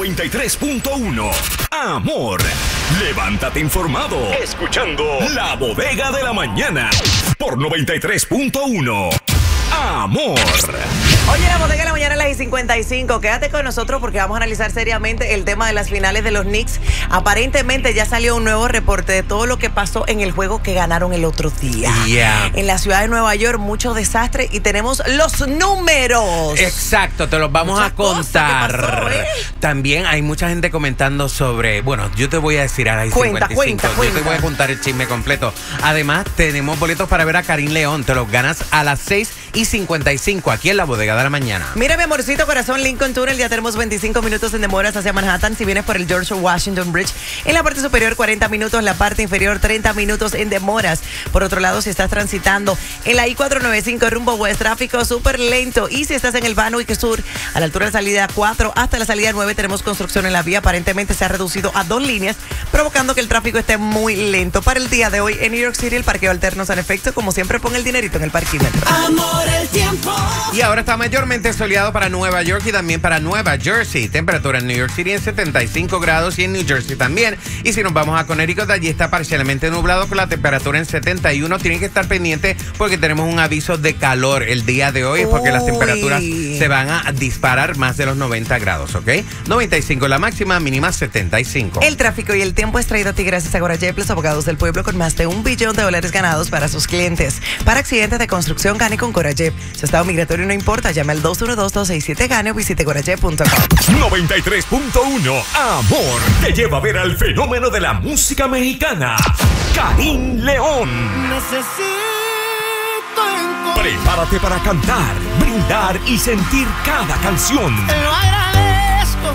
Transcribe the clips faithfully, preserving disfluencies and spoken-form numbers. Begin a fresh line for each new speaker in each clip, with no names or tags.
noventa y tres punto uno. Amor. Levántate informado. Escuchando La Bodega de la Mañana. Por noventa y tres punto uno. Amor.
Oye, La Bodega de la Mañana a las cincuenta y cinco. Quédate con nosotros porque vamos a analizar seriamente el tema de las finales de los Knicks. Aparentemente ya salió un nuevo reporte de todo lo que pasó en el juego que ganaron el otro día.
Yeah.
En la ciudad de Nueva York, mucho desastre y tenemos los números.
Exacto, te los vamos
Muchas
a contar.
cosas, ¿qué pasó, eh?
También hay mucha gente comentando sobre, bueno, yo te voy a decir a las
Cuenta,
cincuenta y cinco.
cuenta,
yo
cuenta.
te voy a contar el chisme completo. Además, tenemos boletos para ver a Karim León. Te los ganas a las seis y cincuenta y cinco aquí en La Bodega de la Mañana.
Mira, mi amorcito corazón, Lincoln Tunnel, ya tenemos veinticinco minutos en demoras hacia Manhattan. Si vienes por el George Washington Bridge, en la parte superior cuarenta minutos, la parte inferior treinta minutos en demoras. Por otro lado, si estás transitando en la I cuatrocientos noventa y cinco rumbo west, tráfico súper lento. Y si estás en el Vanuik Sur, a la altura de la salida cuatro hasta la salida nueve, tenemos construcción en la vía. Aparentemente se ha reducido a dos líneas, provocando que el tráfico esté muy lento. Para el día de hoy en New York City, el parqueo alterno está en efecto. Como siempre, pon el dinerito en el parquímetro.
Amor, el tiempo.
Y ahora está mayormente soleado para Nueva York y también para Nueva Jersey. Temperatura en New York City en setenta y cinco grados y en New Jersey también. Y si nos vamos a Connecticut, allí está parcialmente nublado con la temperatura en setenta y uno. Tienen que estar pendientes porque tenemos un aviso de calor el día de hoy, porque las
Uy.
temperaturas se van a disparar más de los noventa grados, ¿ok? noventa y cinco la máxima, mínima setenta y cinco.
El tráfico y el tiempo es traído a ti gracias a Gorayep, los abogados del pueblo con más de un billón de dólares ganados para sus clientes. Para accidentes de construcción, gane con Gorayep. Su estado migratorio no importa, llame al dos uno dos, dos seis siete, gane o visite gorayep punto com.
noventa y tres punto uno. Amor. Te lleva a ver al fenómeno de la música mexicana, Karim León.
Necesito encontrar.
Prepárate para cantar, brindar y sentir cada canción.
Te lo agradezco.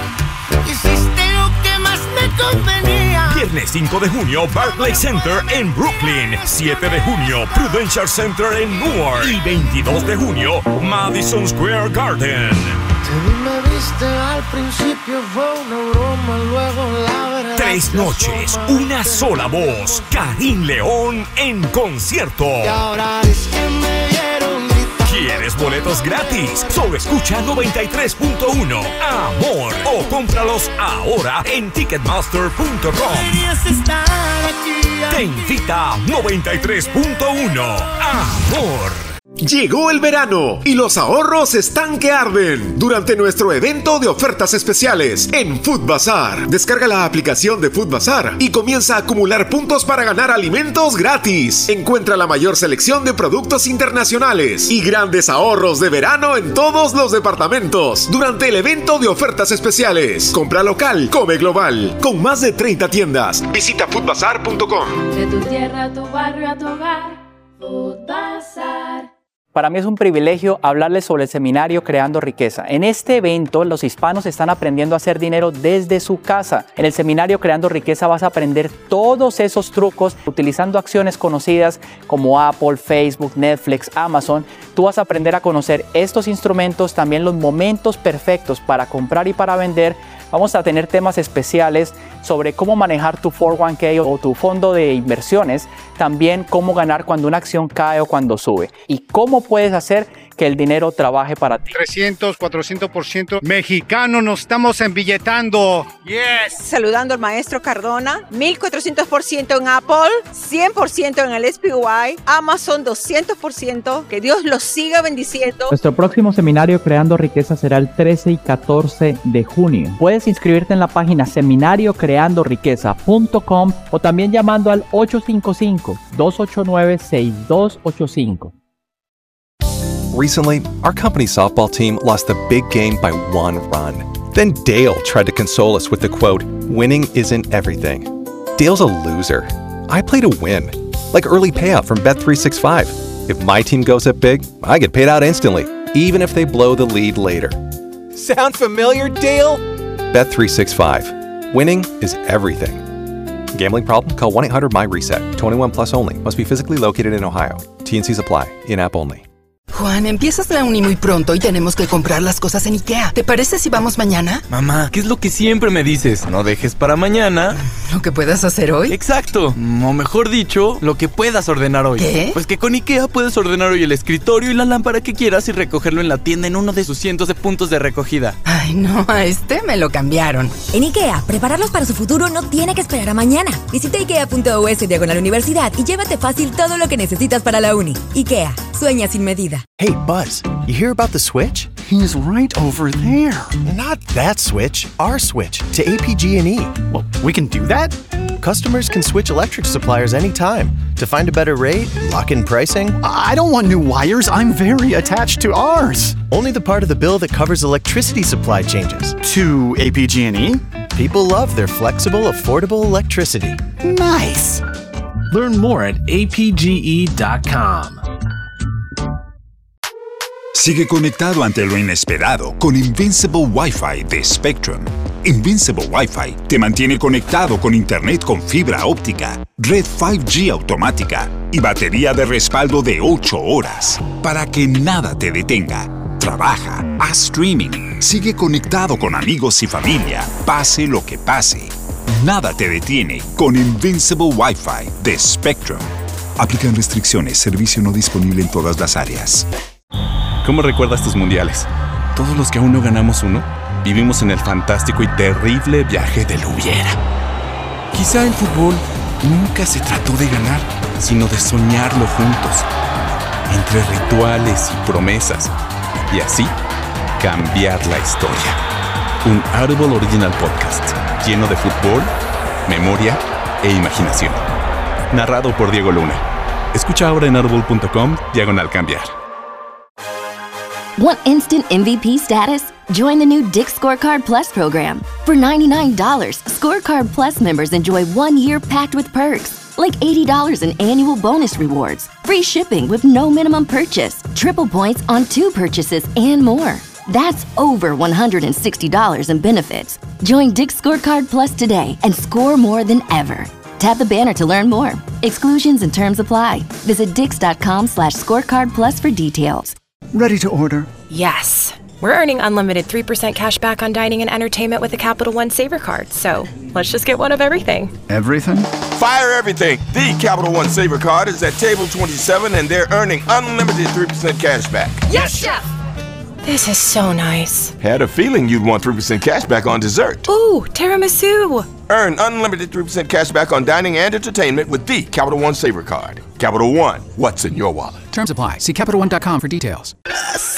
Hiciste lo que más me convenía.
Viernes cinco de junio, Barclays Center en Brooklyn. siete de junio, Prudential Center en Newark. Y veintidós de junio, Madison Square Garden.
Te vi, me viste al principio, fue una broma, luego la verdad.
Tres noches, una sola voz. Karim León en concierto.
Y ahora es que me dieron gritar.
¿Quieres boletos gratis? Solo escucha noventa y tres punto uno. Amor. O cómpralos ahora en ticketmaster punto com.
Querías estar aquí,
Te invita noventa y tres punto uno. Amor.
Llegó el verano y los ahorros están que arden durante nuestro evento de ofertas especiales en Food Bazaar. Descarga la aplicación de Food Bazaar y comienza a acumular puntos para ganar alimentos gratis. Encuentra la mayor selección de productos internacionales y grandes ahorros de verano en todos los departamentos durante el evento de ofertas especiales. Compra local, come global, con más de treinta tiendas. Visita food bazaar punto com.
De tu tierra a tu barrio a tu hogar, Food Bazaar.
Para mí es un privilegio hablarles sobre el seminario Creando Riqueza. En este evento, los hispanos están aprendiendo a hacer dinero desde su casa. En el seminario Creando Riqueza vas a aprender todos esos trucos utilizando acciones conocidas como Apple, Facebook, Netflix, Amazon. Tú vas a aprender a conocer estos instrumentos, también los momentos perfectos para comprar y para vender. Vamos a tener temas especiales sobre cómo manejar tu cuatro uno k o tu fondo de inversiones, también cómo ganar cuando una acción cae o cuando sube y cómo puedes hacer que el dinero trabaje para ti.
trescientos, cuatrocientos por ciento mexicanos nos estamos embilletando.
Yes. Saludando al maestro Cardona, mil cuatrocientos por ciento en Apple, cien por ciento en el S P Y, Amazon doscientos por ciento. Que Dios los siga bendiciendo.
Nuestro próximo seminario Creando Riqueza será el trece y catorce de junio. Puedes inscribirte en la página seminario creando riqueza punto com o también llamando al ocho cinco cinco, dos ocho nueve, seis dos ocho cinco.
Recently, our company softball team lost the big game by one run. Then Dale tried to console us with the quote, "Winning isn't everything." Dale's a loser. I play to win, like early payout from Bet three sixty-five. If my team goes up big, I get paid out instantly, even if they blow the lead later. Sound familiar, Dale? Bet three sixty-five. Winning is everything. Gambling problem? Call one eight hundred M Y RESET. twenty-one plus only. Must be physically located in Ohio. T and C's apply. In-app only.
Juan, empiezas la uni muy pronto y tenemos que comprar las cosas en IKEA. ¿Te parece si vamos mañana?
Mamá, ¿qué es lo que siempre me dices? No dejes para mañana
¿lo que puedas hacer hoy?
Exacto, o mejor dicho, lo que puedas ordenar hoy.
¿Qué?
Pues que con IKEA puedes ordenar hoy el escritorio y la lámpara que quieras y recogerlo en la tienda en uno de sus cientos de puntos de recogida.
Ay, no, a este me lo cambiaron.
En IKEA, prepararlos para su futuro no tiene que esperar a mañana. Visita ikea.us diagonal universidad y llévate fácil todo lo que necesitas para la uni. IKEA, sueña sin medida.
Hey, Buzz, you hear about the switch? He's right over there. Not that switch, our switch to A P G and E. Well, we can do that? Customers can switch electric suppliers anytime to find a better rate, lock in pricing.
I don't want new wires. I'm very attached to ours.
Only the part of the bill that covers electricity supply changes.
To A P G and E?
People love their flexible, affordable electricity.
Nice.
Learn more at A P G E dot com.
Sigue conectado ante lo inesperado con Invincible Wi-Fi de Spectrum. Invincible Wi-Fi te mantiene conectado con Internet con fibra óptica, red cinco G automática y batería de respaldo de ocho horas para que nada te detenga. Trabaja, haz streaming, sigue conectado con amigos y familia, pase lo que pase. Nada te detiene con Invincible Wi-Fi de Spectrum. Aplican restricciones, servicio no disponible en todas las áreas.
¿Cómo recuerdas tus mundiales? Todos los que aún no ganamos uno, vivimos en el fantástico y terrible viaje del hubiera. Quizá el fútbol nunca se trató de ganar, sino de soñarlo juntos, entre rituales y promesas, y así cambiar la historia. Un Audible Original Podcast lleno de fútbol, memoria e imaginación. Narrado por Diego Luna. Escucha ahora en audible.com diagonal cambiar.
Want instant M V P status? Join the new Dick's Scorecard Plus program. For ninety-nine dollars, Scorecard Plus members enjoy one year packed with perks, like eighty dollars in annual bonus rewards, free shipping with no minimum purchase, triple points on two purchases, and more. That's over one hundred sixty dollars in benefits. Join Dick's Scorecard Plus today and score more than ever. Tap the banner to learn more. Exclusions and terms apply. Visit dix.com slash scorecard plus for details.
Ready to order?
Yes. We're earning unlimited three percent cash back on dining and entertainment with the Capital One Saver Card. So let's just get one of everything.
Everything?
Fire everything. The Capital One Saver Card is at table twenty-seven and they're earning unlimited three percent cash back.
Yes, Chef! This is so nice.
Had a feeling you'd want three percent cash back on dessert.
Ooh, tiramisu.
Earn unlimited three percent cash back on dining and entertainment with the Capital One Saver Card. Capital One, what's in your wallet?
Terms apply. See Capital One dot com for details.